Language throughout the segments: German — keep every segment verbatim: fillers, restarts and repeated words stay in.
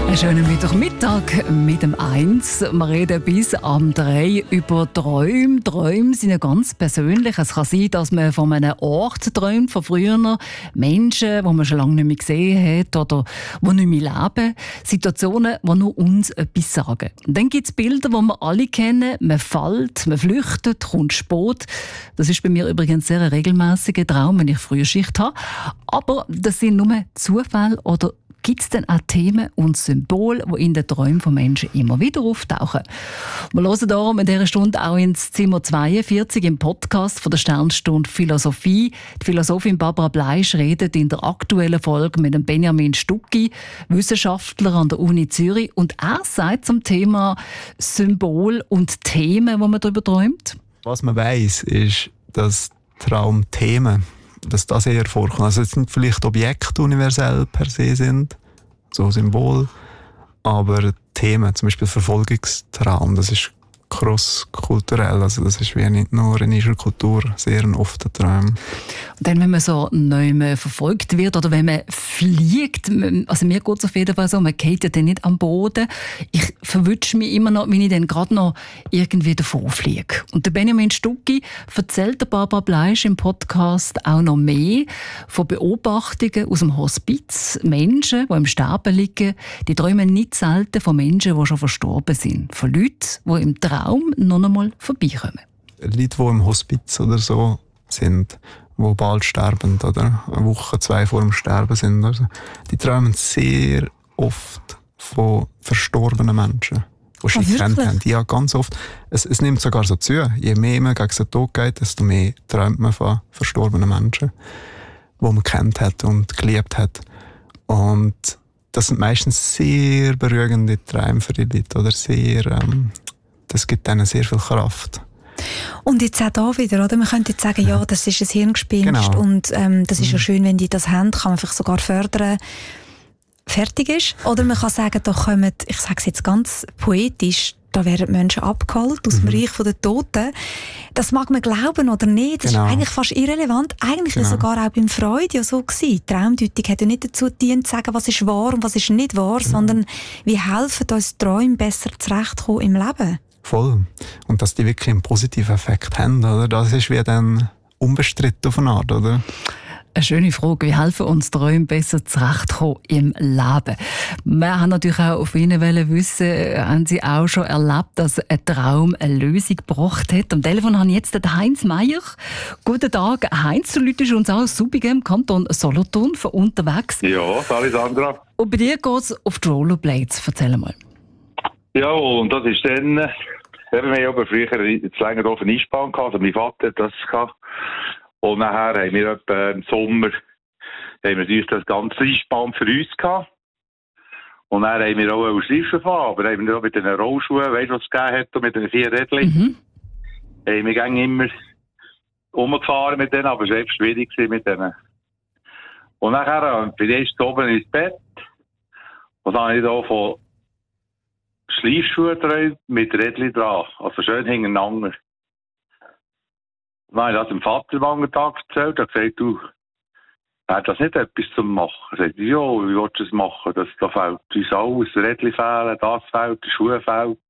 Einen schönen Mittwochmittag mit dem eins. Wir reden bis am drei über Träume. Träume sind ja ganz persönlich. Es kann sein, dass man von einem Ort träumt, von früher Menschen, die man schon lange nicht mehr gesehen hat oder die nicht mehr leben. Situationen, die nur uns etwas sagen. Und dann gibt es Bilder, die wir alle kennen. Man fällt, man flüchtet, kommt spät. Das ist bei mir übrigens sehr ein regelmäßiger Traum, wenn ich früher Schicht habe. Aber das sind nur Zufälle oder gibt es denn auch Themen und Symbole, die in den Träumen von Menschen immer wieder auftauchen? Wir hören darum in dieser Stunde auch ins Zimmer zweiundvierzig im Podcast von der Sternstunde Philosophie. Die Philosophin Barbara Bleisch redet in der aktuellen Folge mit dem Benjamin Stucki, Wissenschaftler an der Uni Zürich. Und er sagt zum Thema Symbol und Themen, wo man darüber träumt. Was man weiss, ist, dass Traumthemen, dass das eher vorkommt. Also es sind vielleicht Objekte universell per se sind, so Symbol, aber Themen, zum Beispiel Verfolgungstraum, das ist cross-kulturell, also das ist wie nicht nur in unserer Kultur sehr ein offener Traum. Und dann, wenn man so neu verfolgt wird oder wenn man fliegt, also mir geht es auf jeden Fall so, man geht ja dann nicht am Boden. Ich verwünsche mich immer noch, wenn ich dann gerade noch irgendwie davon fliege. Und der Benjamin Stucki erzählt der Barbara Bleisch im Podcast auch noch mehr von Beobachtungen aus dem Hospiz. Menschen, die im Sterben liegen, die träumen nicht selten von Menschen, die schon verstorben sind. Von Leuten, die im Traum noch einmal vorbeikommen. Leute, die im Hospiz oder so sind, die bald sterben oder eine Woche, zwei vor dem Sterben sind, also, die träumen sehr oft von verstorbenen Menschen, die sie oh, kennt haben. Ja, ganz oft. Es, es nimmt sogar so zu. Je mehr man gegen den Tod geht, desto mehr träumt man von verstorbenen Menschen, die man kennt hat und geliebt hat. Und das sind meistens sehr beruhigende Träume für die Leute, oder sehr, ähm, das gibt ihnen sehr viel Kraft. Und jetzt auch da wieder, oder? Man könnte jetzt sagen, ja, das ist ein Hirngespinst Genau. und ähm, das ist ja schön, wenn die das haben, kann man vielleicht sogar fördern, fertig ist. Oder man kann sagen, da kommen, ich sage es jetzt ganz poetisch, da werden Menschen abgeholt aus dem Mhm. Reich der Toten. Das mag man glauben oder nicht, das Genau. ist eigentlich fast irrelevant. Eigentlich Genau. ist es sogar auch beim Freud ja so gewesen. Die Traumdeutung hat ja nicht dazu gedient, zu sagen, was ist wahr und was ist nicht wahr, Genau. sondern wie helfen uns Träume besser zurechtkommen im Leben. Voll. Und dass die wirklich einen positiven Effekt haben, oder? Das ist wie dann unbestritten auf eine Art, oder? Eine schöne Frage. Wie helfen uns Träume besser zurechtkommen im Leben? Wir haben natürlich auch auf Ihnen wissen, haben Sie auch schon erlebt, dass ein Traum eine Lösung gebracht hat? Am Telefon habe ich jetzt den Heinz Meier. Guten Tag. Heinz, du läutest uns auch aus Subigem im Kanton Solothurn von unterwegs. Ja, salut Sandra. Und bei dir geht es auf die Rollerblades. Erzähl mal. Ja, und das ist dann, äh, eben, wir haben aber früher zu länger auf eine Eisbahn gehabt, also mein Vater hat das gehabt. Und nachher haben wir etwa im Sommer, haben wir natürlich das ganze Eisbahn für uns gehabt. Und dann haben wir auch einen Schleifen fahren, aber haben wir auch mit den Rollschuhen, weißt du, was es gegeben hat, und mit den vier Rädchen. Mhm. Haben wir gingen immer rumgefahren mit denen, aber es war echt schwierig mit denen. Und nachher bin ich erst oben ins Bett. Und dann habe ich da von Schleifschuhe drin mit Rädchen dran, also schön hintereinander. Dann habe ich das dem Vater am Tag erzählt, er hat gesagt, du, wäre das nicht etwas zu machen? Er sagt, ja, wie willst du das machen? Das, da fehlt uns alles, Rädchen fehlen, das fehlt, die Schuhe fehlt.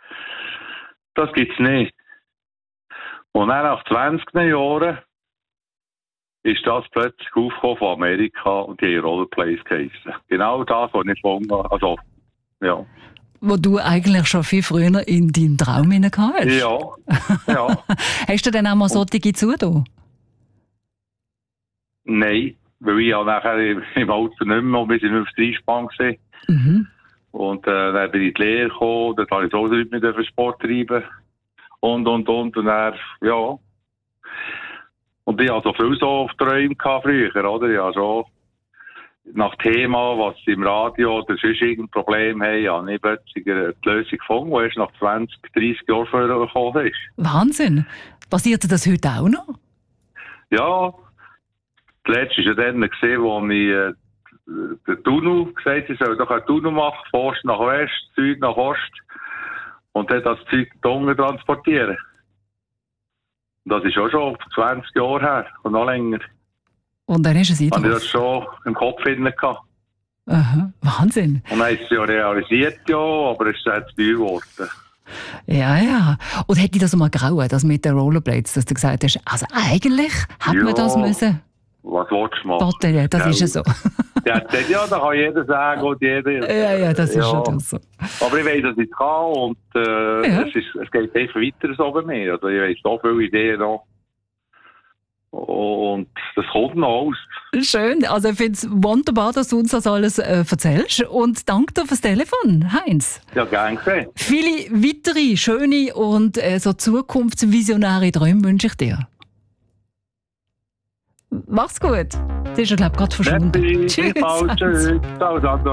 Das gibt's nicht. Und dann nach zwanzig Jahren ist das plötzlich aufgekommen von Amerika und die haben Rollerplays geheissen. Genau das, was ich von, also, ja. Wo du eigentlich schon viel früher in deinen Traum hineingehauen hast. Ja, ja. Hast du dann auch mal solche zugetan? Nein, weil ich auch nachher im Auto nicht mehr, wir sind auf der Eisbahn gewesen. Mhm. Und äh, dann bin ich in die Lehre gekommen, dort habe ich so mit dem Sport treiben. Und, und, und, und dann, ja. Und ich hatte so viel so auf Träume früher, oder? Ich habe schon nach Thema, was sie im Radio oder sonst irgendein Problem haben, habe ich plötzlich die Lösung gefunden, die erst nach zwanzig, dreissig Jahren vorher gekommen ist. Wahnsinn. Passiert das heute auch noch? Ja, das letzte war ja dann, gewesen, wo ich äh, den Tunnel gesagt habe, ich soll doch einen Tunnel machen, von Ost nach West, Süd nach Ost, und dann das Zeug unten transportieren. Und das ist auch schon zwanzig Jahre her und noch länger. Und dann ist es Habe ich drauf. das schon im Kopf hinten gehabt. Aha, Wahnsinn. Und dann ist es ja realisiert, ja, aber es ist jetzt zu teuer geworden. Ja, ja. Und hätte dich das mal grauen, das mit den Rollerblades, dass du gesagt hast, also eigentlich hätte Ja, man das müssen. Was willst du machen? Batterien, das ist ja so. Ja, das, ja, da kann jeder sagen und jeder. Ja, ja, das ist ja. schon so. Aber ich weiss, dass ich es kann und äh, Ja. es, ist, es geht einfach weiter so bei mir. Also ich weiss so viele Ideen noch. Und das kommt noch aus. Schön. Also ich finde es wunderbar, dass du uns das alles äh, erzählst. Und danke dir fürs Telefon, Heinz. Ja, gern gesehen. Viele weitere schöne und äh, so zukunftsvisionäre Träume wünsche ich dir. Mach's gut. Das ist ja, glaube ich, gerade verschwunden. Merci, bis bald. Tschüss. Ciao, Sandra.